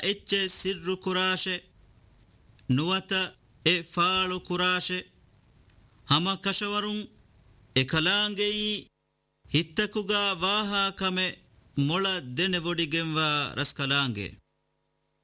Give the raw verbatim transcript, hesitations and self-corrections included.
ಎಚ್ಚೆ ಸಿರ್ರು ಕುರಾಶೆ ನುವತ A ಫಾಳು ಕುರಾಶೆ ಹಮ ಕಶವರುಂ A ಕಲಾಂಗೆಯಿ ಹಿತ್ತಕುಗ ವಾಹ ಕಮೆ ಮೊಳ ದೆನೆ ಬೊಡಿಗೆಂವ ರಸ್ಕಲಾಂಗೆ